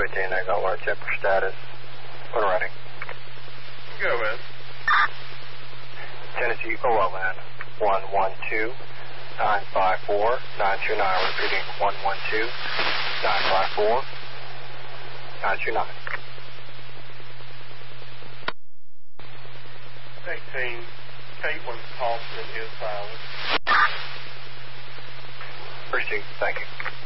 218, I got alert tip for status. When ready. Go ahead. Tennessee OLN 112-954-929. Repeating 112-954-929. 18, Caitlin Thompson is silent. Received. Thank you.